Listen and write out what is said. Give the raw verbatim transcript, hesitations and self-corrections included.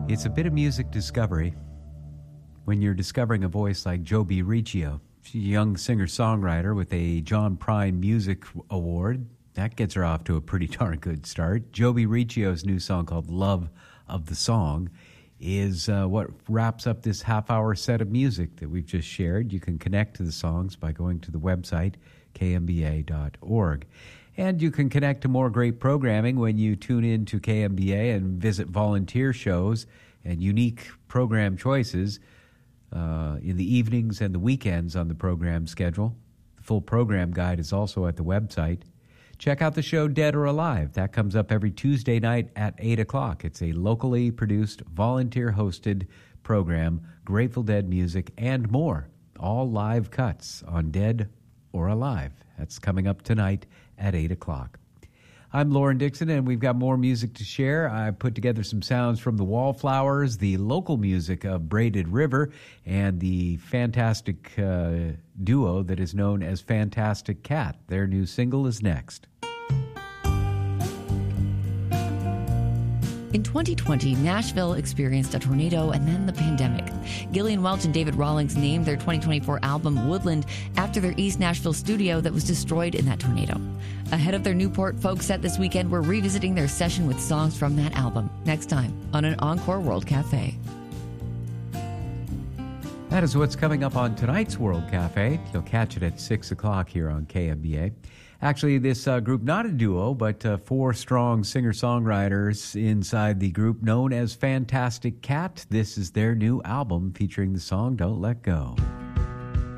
It's a bit of music discovery when you're discovering a voice like Joby Riccio. She's a young singer-songwriter with a John Prine Music Award. That gets her off to a pretty darn good start. Joby Riccio's new song called Love of the Song is uh, what wraps up this half-hour set of music that we've just shared. You can connect to the songs by going to the website, k m b a dot org. And you can connect to more great programming when you tune in to K M B A and visit volunteer shows and unique program choices uh, in the evenings and the weekends on the program schedule. The full program guide is also at the website. Check out the show Dead or Alive. That comes up every Tuesday night at eight o'clock. It's a locally produced, volunteer-hosted program, Grateful Dead music, and more. All live cuts on Dead or Alive. That's coming up tonight at eight o'clock. I'm Lauren Dixon, and we've got more music to share. I put together some sounds from the Wallflowers, the local music of Braided River, and the fantastic uh, duo that is known as Fantastic Cat. Their new single is next. In twenty twenty, Nashville experienced a tornado and then the pandemic. Gillian Welch and David Rawlings named their twenty twenty-four album Woodland after their East Nashville studio that was destroyed in that tornado. Ahead of their Newport folk set this weekend, we're revisiting their session with songs from that album next time on an Encore World Cafe. That is what's coming up on tonight's World Cafe. You'll catch it at six o'clock here on K M B A. Actually, this uh, group, not a duo, but uh, four strong singer-songwriters inside the group known as Fantastic Cat. This is their new album featuring the song Don't Let Go.